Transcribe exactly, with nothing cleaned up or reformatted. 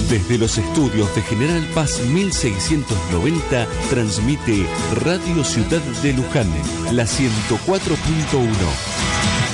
Desde los estudios de General Paz mil seiscientos noventa, transmite Radio Ciudad de Luján, la ciento cuatro punto uno.